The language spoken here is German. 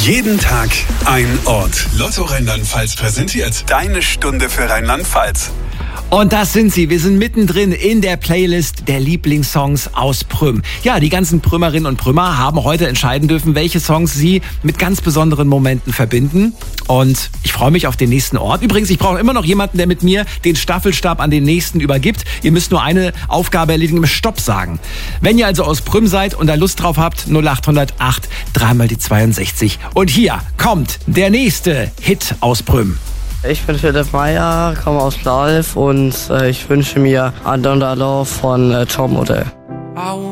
Jeden Tag ein Ort. Lotto Rheinland-Pfalz präsentiert deine Stunde für Rheinland-Pfalz. Und das sind sie. Wir sind mittendrin in der Playlist der Lieblingssongs aus Prüm. Ja, die ganzen Prümerinnen und Prümer haben heute entscheiden dürfen, welche Songs sie mit ganz besonderen Momenten verbinden. Und ich freue mich auf den nächsten Ort. Übrigens, ich brauche immer noch jemanden, der mit mir den Staffelstab an den nächsten übergibt. Ihr müsst nur eine Aufgabe erledigen, Stopp sagen. Wenn ihr also aus Prüm seid und da Lust drauf habt, 0800 8 3 mal die 62. Und hier kommt der nächste Hit aus Prüm. Ich bin Philipp Meyer, komme aus Blauelf und ich wünsche mir Under Love von Tom Odell.